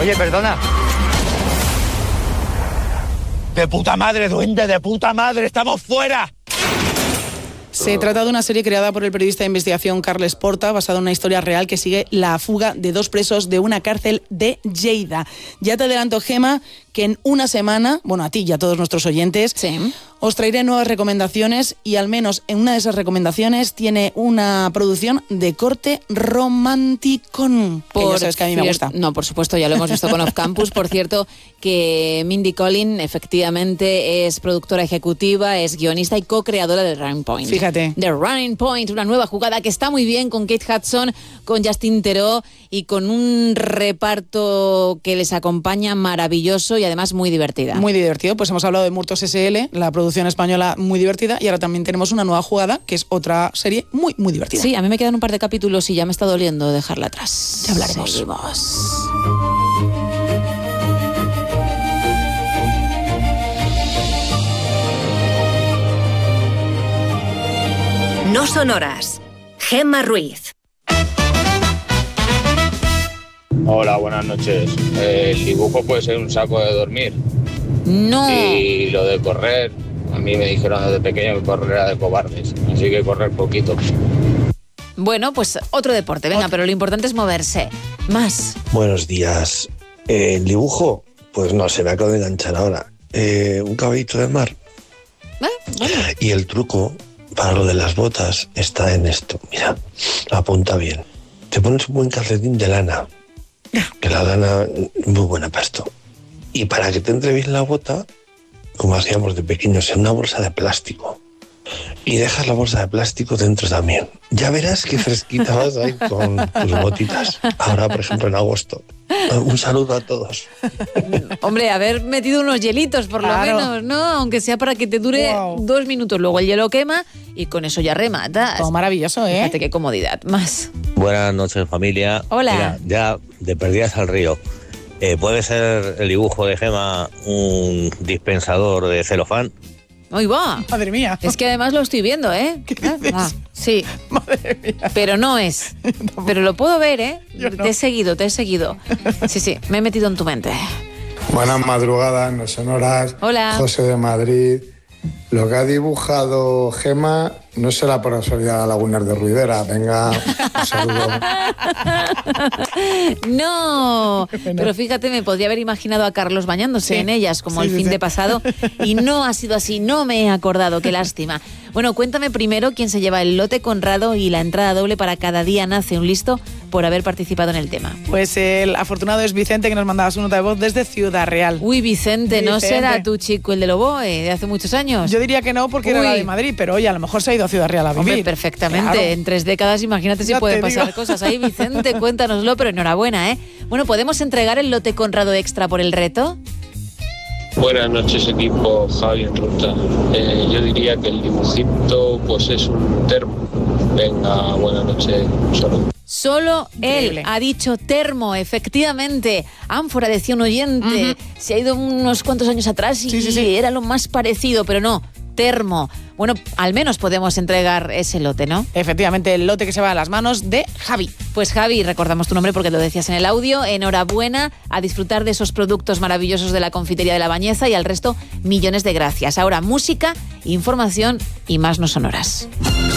Oye, perdona. ¡De puta madre, duende, de puta madre! ¡Estamos fuera! Se trata de una serie creada por el periodista de investigación Carles Porta, basada en una historia real que sigue la fuga de 2 presos de una cárcel de Lleida. Ya te adelanto, Gema, que en una semana, bueno, a ti y a todos nuestros oyentes, sí, os traeré nuevas recomendaciones y al menos en una de esas recomendaciones tiene una producción de corte romántico. Que ya sabes que a mí me gusta. No, por supuesto, ya lo hemos visto con Off Campus. Por cierto, que Mindy Kaling efectivamente es productora ejecutiva, es guionista y co-creadora de Running Point. Fíjate. The Running Point, una nueva jugada que está muy bien con Kate Hudson, con Justin Theroux y con un reparto que les acompaña maravilloso y además muy divertida. Muy divertido, pues hemos hablado de Murtos S.L., la producción española muy divertida, y ahora también tenemos una nueva jugada, que es otra serie muy, muy divertida. Sí, a mí me quedan un par de capítulos y ya me está doliendo dejarla atrás. Ya hablaremos. Seguimos. No son horas. Gemma Ruiz. Hola, buenas noches. El dibujo puede ser un saco de dormir. No. Y lo de correr, a mí me dijeron desde pequeño que correr era de cobardes, así que correr poquito. Bueno, pues otro deporte, venga, pero lo importante es moverse. Más. Buenos días. El dibujo, pues no, se me acaba de enganchar ahora. Un caballito de mar. Bueno. Y el truco para lo de las botas está en esto. Mira, apunta bien. Te pones un buen calcetín de lana, que la lana es muy buena para esto. Y para que te entre bien la bota, como hacíamos de pequeños, en una bolsa de plástico. Y dejas la bolsa de plástico dentro también. Ya verás qué fresquita vas ahí con tus botitas. Ahora, por ejemplo, en agosto. Un saludo a todos. Hombre, haber metido unos hielitos por lo menos, ¿no? Aunque sea para que te dure 2 minutos. Luego el hielo quema y con eso ya rematas. Todo maravilloso, ¿eh? Fíjate qué comodidad. Más. Buenas noches, familia. Hola. Mira, ya de perdidas al río. ¿Puede ser el dibujo de Gema un dispensador de celofán? ¡Ahí va! Madre mía. Es que además lo estoy viendo, ¿eh? ¿Qué dices? Sí. Madre mía. Pero no es. Pero lo puedo ver, ¿eh? Yo no. Te he seguido. Sí, me he metido en tu mente. Buenas madrugadas, no son horas. Hola. José de Madrid. Lo que ha dibujado Gema no será por casualidad Lagunas de Ruidera. Venga, un saludo. No, pero fíjate, me podría haber imaginado a Carlos bañándose en ellas como el fin de pasado y no ha sido así, no me he acordado, qué lástima. Bueno, cuéntame primero quién se lleva el lote Conrado y la entrada doble para Cada día nace un listo por haber participado en el tema. Pues el afortunado es Vicente, que nos mandaba su nota de voz desde Ciudad Real. Uy, Vicente, ¿no será tu chico el de Loboe de hace muchos años? Yo diría que no, porque era la de Madrid, pero oye, a lo mejor se ha ido a Ciudad Real a vivir. Hombre, perfectamente. Claro. En 3 décadas, imagínate si pueden pasar cosas ahí. Vicente, cuéntanoslo, pero enhorabuena, ¿eh? Bueno, ¿podemos entregar el lote Conrado extra por el reto? Buenas noches, equipo. Javi en ruta. Yo diría que el dibujito pues es un termo. Venga, buenas noches. Solo Increíble. Él ha dicho termo, efectivamente. Ánfora, decía un oyente. Se ha ido unos cuantos años atrás y era lo más parecido, pero no. Termo. Bueno, al menos podemos entregar ese lote, ¿no? Efectivamente, el lote que se va a las manos de Javi. Pues Javi, recordamos tu nombre porque lo decías en el audio. Enhorabuena, a disfrutar de esos productos maravillosos de la confitería de La Bañeza y al resto, millones de gracias. Ahora, música, información y más no sonoras.